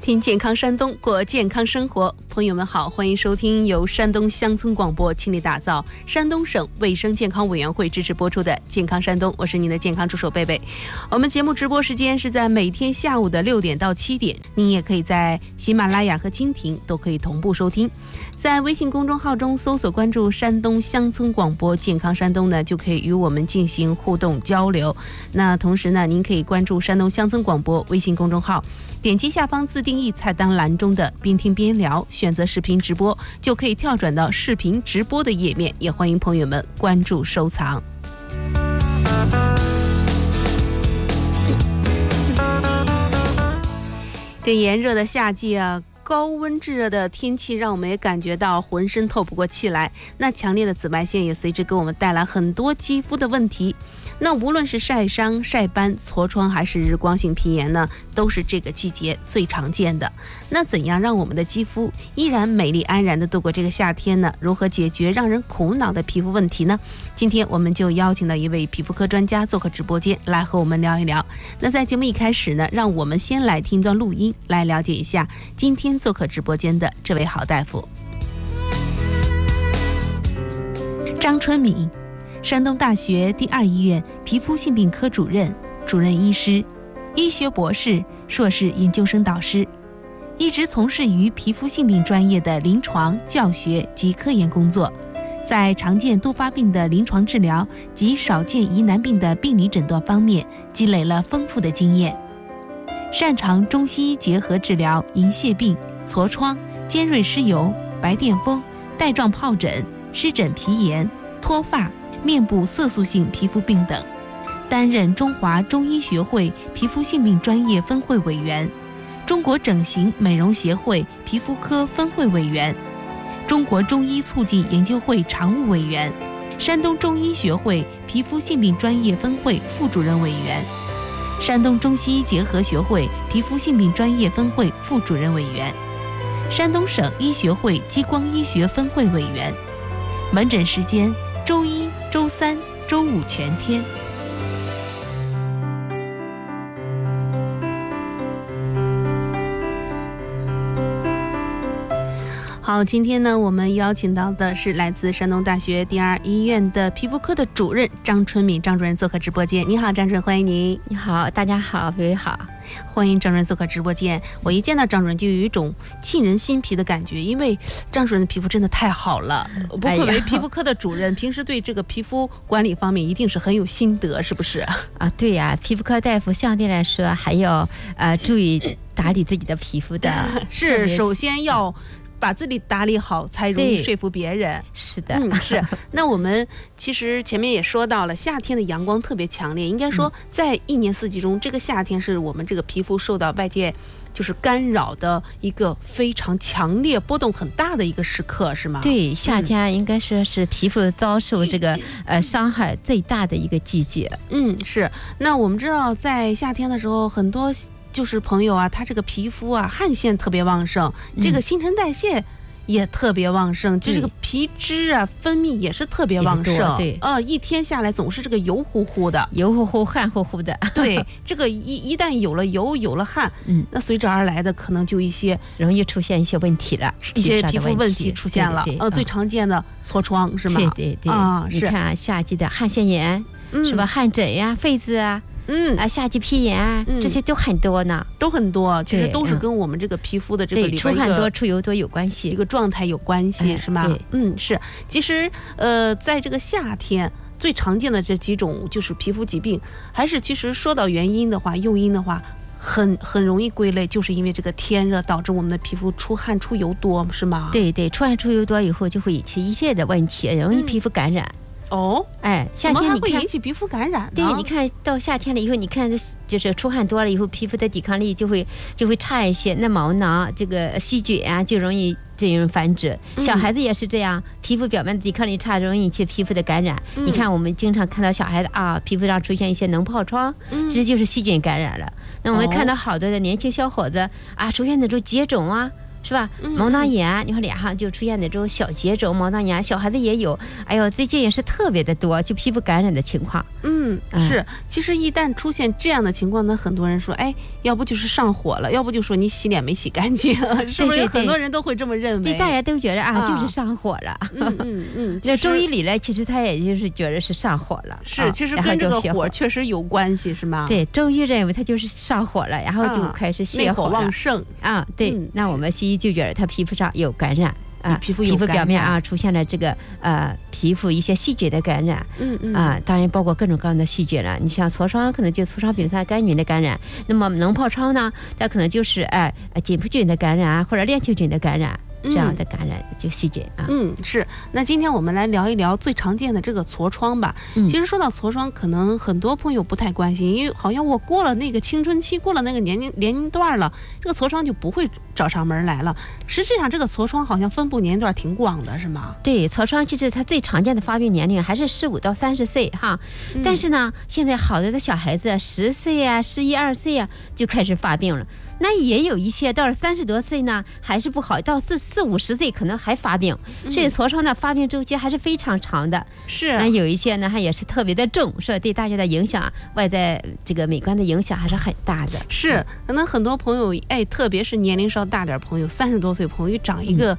听健康山东，过健康生活。朋友们好，欢迎收听由山东乡村广播倾力打造、山东省卫生健康委员会支持播出的健康山东，我是您的健康助手贝贝。我们节目直播时间是在每天下午的6点到7点，您也可以在喜马拉雅和蜻蜓都可以同步收听。在微信公众号中搜索关注山东乡村广播健康山东呢，就可以与我们进行互动交流。那同时呢，您可以关注山东乡村广播微信公众号，点击下方自定义菜单栏中的边听边聊，选择视频直播，就可以跳转到视频直播的页面，也欢迎朋友们关注收藏。这炎热的夏季啊，高温炙热的天气让我们也感觉到浑身透不过气来，那强烈的紫外线也随之给我们带来很多肌肤的问题。那无论是晒伤、晒斑、痤疮还是日光性皮炎呢，都是这个季节最常见的。那怎样让我们的肌肤依然美丽安然地度过这个夏天呢？如何解决让人苦恼的皮肤问题呢？今天我们就邀请到一位皮肤科专家做客直播间，来和我们聊一聊。那在节目一开始呢，让我们先来听一段录音，来了解一下今天做客直播间的这位好大夫。张春敏，山东大学第2医院皮肤性病科主任、主任医师，医学博士、硕士研究生导师，一直从事于皮肤性病专业的临床、教学及科研工作，在常见多发病的临床治疗及少见疑难病的病理诊断方面积累了丰富的经验，擅长中西医结合治疗银屑病、痤疮、尖锐湿疣、白癜风、带状疱疹、湿疹皮炎、脱发、面部色素性皮肤病等，担任中华中医学会皮肤性病专业分会委员，中国整形美容协会皮肤科分会委员，中国中医促进研究会常务委员，山东中医学会皮肤性病专业分会副主任委员，山东中西医结合学会皮肤性病专业分会副主任委员，山东省医学会激光医学分会委员。门诊时间周一、周三、周五全天。好，今天呢，我们邀请到的是来自山东大学第2医院的皮肤科的主任张春敏张主任做客直播间。你好，张主任，欢迎您。 你好，大家好，各位好。 欢迎张主任做客直播间。我一见到张主任就有一种沁人心脾的感觉，因为张主任的皮肤真的太好了，不愧为皮肤科的主任，平时对这个皮肤管理方面一定是很有心得，是不是啊？对呀，皮肤科大夫相对来说还要注意打理自己的皮肤的是首先要把自己打理好，才容易说服别人。 是的， 是。那我们其实前面也说到了，夏天的阳光特别强烈，应该说在一年四季中，这个夏天是我们这个皮肤受到外界就是干扰的一个非常强烈、波动很大的一个时刻，是吗？ 对，夏天应该说是皮肤遭受这个伤害最大的一个季节。 是。那我们知道，在夏天的时候，很多就是朋友啊，他这个皮肤啊汗腺特别旺盛，这个新陈代谢也特别旺盛，这个皮脂啊分泌也是特别旺盛。 对， 一天下来总是这个油乎乎的， 油乎乎、汗乎乎的。 对，这个一旦有了油，有了汗，那随之而来的可能就一些容易出现一些问题了， 一些皮肤问题出现了。最常见的痤疮是吗？ 对啊，你看夏季的汗腺炎，是吧？汗疹呀、痱子啊。夏季皮炎啊，这些都很多呢， 都很多，其实都是跟我们这个皮肤的这个里边出汗多、出油多有关系， 一个状态有关系，是吗？是。其实在这个夏天最常见的这几种就是皮肤疾病，还是其实说到原因的话、诱因的话，很容易归类，就是因为这个天热导致我们的皮肤出汗出油多，是吗？ 对，出汗出油多以后就会引起一系列的问题，容易皮肤感染。夏天你看会引起皮肤感染。 对，你看到夏天了以后，你看就是出汗多了以后，皮肤的抵抗力就会差一些，那毛囊这个细菌啊就容易繁殖。小孩子也是这样，皮肤表面的抵抗力差，容易引起皮肤的感染。你看我们经常看到小孩子啊，皮肤上出现一些脓疱疮，其实就是细菌感染了。那我们看到好多的年轻小伙子啊，出现那种结肿啊。是吧？毛囊炎，你看脸上就出现那种小结肿、毛囊炎，小孩子也有。哎呦，最近也是特别的多，就皮肤感染的情况。 是，其实一旦出现这样的情况呢，很多人说，哎，要不就是上火了，要不就说你洗脸没洗干净，是不是？很多人都会这么认为。 对，大家都觉得就是上火了。那中医里呢，其实他也就是觉得是上火了。 是，其实跟这个火确实有关系，是吗？ 对，中医认为他就是上火了，然后就开始泻火旺盛啊。对，那我们西医就觉得他皮肤上有感染。 皮肤表面出现了这个皮肤一些细菌的感染，当然包括各种各样的细菌了。你像痤疮，可能就痤疮病毒杆菌的感染；那么脓疱疮呢，它可能就是紧缚菌的感染或者链球菌的感染。这样的感染就细菌啊。 是。那今天我们来聊一聊最常见的这个痤疮吧。其实说到痤疮，可能很多朋友不太关心，因为好像我过了那个青春期，过了那个年龄段了，这个痤疮就不会找上门来了。实际上，这个痤疮好像分布年龄段挺广的，是吗？ 对，痤疮其实它最常见的发病年龄还是15到30岁哈。但是呢，现在好的小孩子10岁啊、11、12岁啊就开始发病了。那也有一些到了30多岁呢，还是不好，到40、50岁可能还发病。所以痤疮的发病周期还是非常长的。 是。 那有一些呢，它也是特别的重，所以对大家的影响，外在这个美观的影响还是很大的。 是，可能很多朋友特别是年龄稍大点朋友，30多岁朋友长一个